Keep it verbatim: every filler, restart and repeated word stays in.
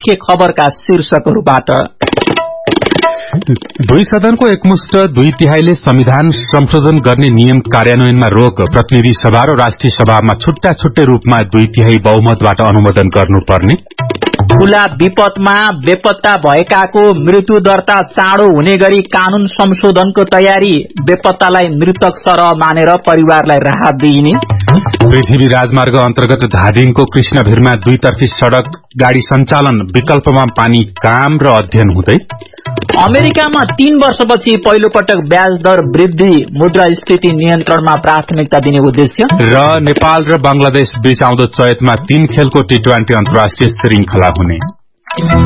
मुख्य खबरका शीर्षकहरूबाट। दुई सदनको एकमुष्ट दुई तिहाईले संविधान संशोधन गर्ने नियम कार्यान्वयनमा रोक। प्रतिनिधि सभा र राष्ट्रिय सभामा छुट्टा छुट्टै रूपमा दुई तिहाई बहुमतबाट अनुमोदन गर्नुपर्ने। खुला विपदमा बेपत्ता भएकाको मृत्यु दर्ता चाँडो हुने गरी कानून संशोधनको तयारी। बेपत्तालाई मृतक सरह मानेर परिवारलाई राहत दिइने। पृथ्वी राजमार्ग अन्तर्गत धादिङको कृष्णभिरमा दुईतर्फी सड़क गाड़ी सञ्चालन विकल्पमा पानी काम र अध्ययन हुँदै। अमेरिकामा तीन वर्षपछि पहिलो पटक ब्याज दर वृद्धि। मुद्रास्फीति नियन्त्रणमा प्राथमिकता दिने उद्देश्य। र नेपाल र बंगलादेश बीच आउँदो चैतमा तीन खेलको टी ट्वेन्टी अन्तर्राष्ट्रिय श्रृंखला हुने।